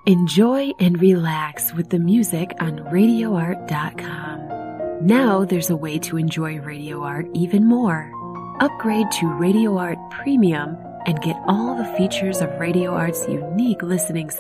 Enjoy and relax with the music on RadioArt.com. Now there's a way to enjoy Radio Art even more. Upgrade to Radio Art Premium and get all the features of Radio Art's unique listening